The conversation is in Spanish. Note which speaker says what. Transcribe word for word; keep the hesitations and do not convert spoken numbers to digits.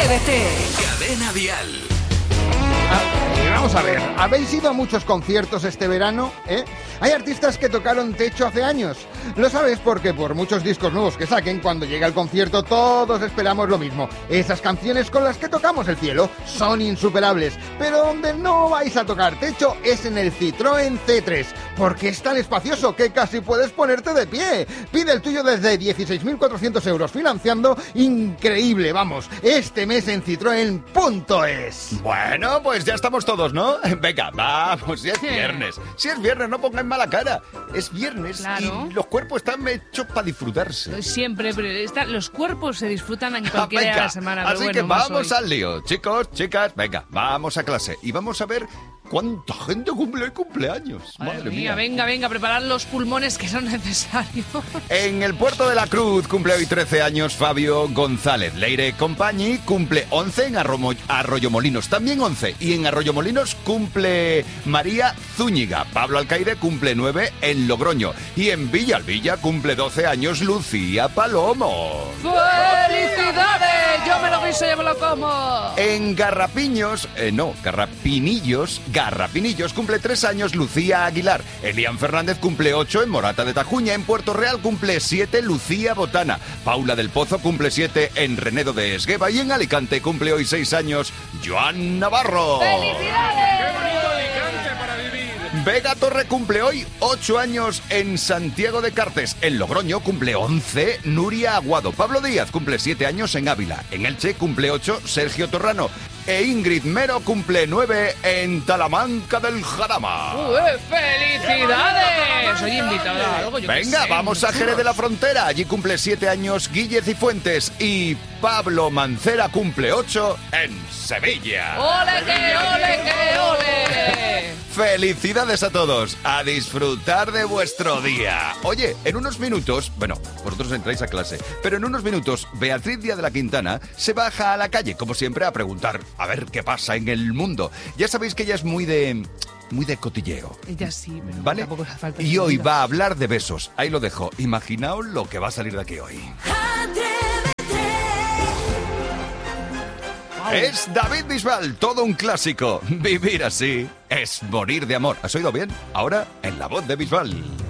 Speaker 1: T R T.
Speaker 2: Cadena Dial.
Speaker 3: Ah, vamos a ver, ¿habéis ido a muchos conciertos este verano? ¿Eh? Hay artistas que tocaron techo hace años. Lo sabes porque por muchos discos nuevos que saquen, cuando llega el concierto todos esperamos lo mismo. Esas canciones con las que tocamos el cielo son insuperables. Pero donde no vais a tocar techo es en el Citroën C tres, porque es tan espacioso que casi puedes ponerte de pie. Pide el tuyo desde dieciséis mil cuatrocientos euros financiando. Increíble, vamos, este mes en citroen punto es.
Speaker 4: Bueno, pues ya estamos todos, ¿no? Venga, vamos, si es viernes. Si es viernes, no pongáis mala cara. Es viernes
Speaker 1: Claro.
Speaker 4: y los cuerpos están hechos para disfrutarse.
Speaker 1: Siempre, pero está, los cuerpos se disfrutan en cualquier día de
Speaker 4: Venga,
Speaker 1: la semana. Pero
Speaker 4: así
Speaker 1: bueno,
Speaker 4: que
Speaker 1: más
Speaker 4: vamos
Speaker 1: hoy.
Speaker 4: al lío. Chicos, chicas, venga, vamos a clase. Y vamos a ver cuánta gente cumple cumpleaños.
Speaker 1: Madre,
Speaker 4: Madre
Speaker 1: mía,
Speaker 4: mía.
Speaker 1: venga, venga, preparad los pulmones que son necesarios.
Speaker 4: En el Puerto de la Cruz cumple hoy trece años Fabio González. Leire Compagni cumple once en Arromo- Arroyomolinos, también once. Y en Arroyomolinos cumple María Zúñiga. Pablo Alcaide cumple nueve en Logroño. Y en Villalvilla cumple doce años Lucía Palomo.
Speaker 1: ¡Felicidades! Yo me lo guiso, yo me lo como.
Speaker 4: En Garrapiños, eh, no, Garrapinillos, Garrapinillos cumple tres años Lucía Aguilar. Elian Fernández cumple ocho en Morata de Tajuña. En Puerto Real cumple siete Lucía Botana. Paula del Pozo cumple siete en Renedo de Esgueva. Y en Alicante cumple hoy seis años Joan Navarro. Vega Torre cumple hoy ocho años en Santiago de Cartes. En Logroño cumple once Nuria Aguado. Pablo Díaz cumple siete años en Ávila. En Elche cumple ocho Sergio Torrano. E Ingrid Mero cumple nueve en Talamanca del Jarama.
Speaker 1: ¡Ué, ¡Felicidades! Soy invitada a algo, yo qué
Speaker 4: Venga,
Speaker 1: sé.
Speaker 4: vamos a Jerez de la Frontera. Allí cumple siete años Guille Cifuentes. Y Pablo Mancera cumple ocho en Sevilla.
Speaker 1: ¡Ole, que ole, que ole!
Speaker 4: ¡Felicidades a todos! A disfrutar de vuestro día. Oye, en unos minutos, bueno, vosotros entráis a clase, pero en unos minutos Beatriz Díaz de la Quintana se baja a la calle, como siempre, a preguntar a ver qué pasa en el mundo. Ya sabéis que ella es muy de... muy de cotilleo.
Speaker 1: Ya sí, pero
Speaker 4: ¿Vale?
Speaker 1: tampoco hace falta
Speaker 4: Y hoy
Speaker 1: decirlo.
Speaker 4: va a hablar de besos. Ahí lo dejo. Imaginaos lo que va a salir de aquí hoy. Es David Bisbal, todo un clásico. Vivir así es morir de amor. ¿Has oído bien? Ahora en la voz de Bisbal.